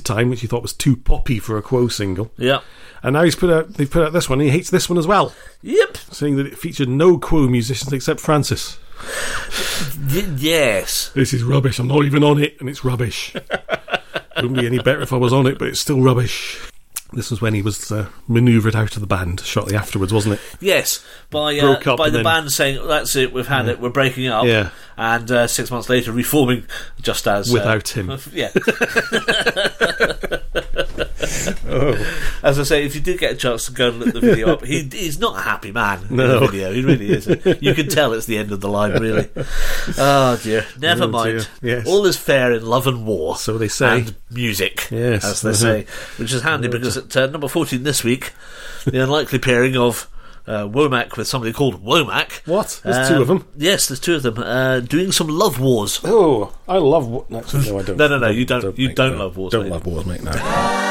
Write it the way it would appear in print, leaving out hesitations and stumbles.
time, which he thought was too poppy for a Quo single. Yeah. And now they've put out this one, and he hates this one as well. Yep. Saying that it featured no Quo musicians except Francis. Yes. This is rubbish. I'm not even on it, and it's rubbish. Wouldn't be any better if I was on it, but it's still rubbish. This was when he was manoeuvred out of the band shortly afterwards, wasn't it? Yes, by the band saying, that's it, we've had it, we're breaking up. Yeah. And 6 months later, reforming just as... Without him. Yeah. As I say, if you did get a chance to go and look the video up, he's not a happy man in the video. He really isn't. You can tell it's the end of the line, really. Oh, dear. Never mind. Dear. Yes. All is fair in love and war. So they say. And music, yes, as they say. Which is handy because at number 14 this week, the unlikely pairing of Womack with somebody called Womack. What? There's two of them? Yes, there's two of them doing some love wars. Oh, I love... No, I don't. No, you don't. You don't love wars. Don't love wars, mate. No.